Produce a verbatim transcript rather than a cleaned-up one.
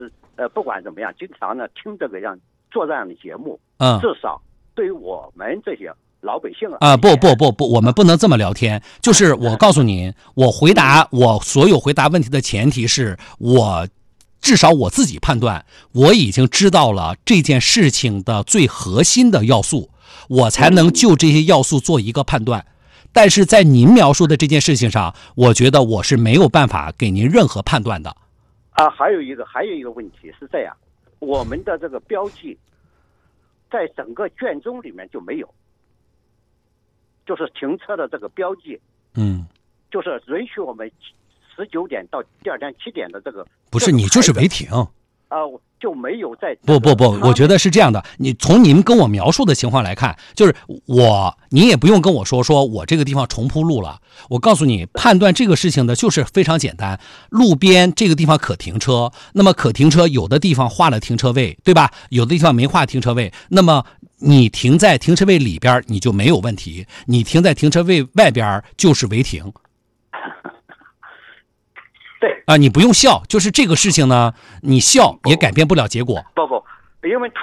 是呃，不管怎么样，经常呢听这个样做这样的节目， 嗯， 至少对于我们这些老百姓啊， 啊，不不不不，我们不能这么聊天。就是我告诉您，我回答我所有回答问题的前提是我。至少我自己判断，我已经知道了这件事情的最核心的要素，我才能就这些要素做一个判断。但是在您描述的这件事情上，我觉得我是没有办法给您任何判断的。 啊，还有一个还有一个问题是这样，我们的这个标记在整个卷宗里面就没有，就是停车的这个标记， 嗯， 就是允许我们十九点到第二天七点的这个， 不是你就是违停啊、呃，就没有在、 这个、不不不，我觉得是这样的。你从您跟我描述的情况来看，就是我，你也不用跟我说说我这个地方重铺路了。我告诉你，判断这个事情的就是非常简单，路边这个地方可停车，那么可停车有的地方划了停车位，对吧？有的地方没划停车位，那么你停在停车位里边你就没有问题，你停在停车位外边就是违停。 对啊，你不用笑，就是这个事情呢，你笑也改变不了结果。 不不，因为他。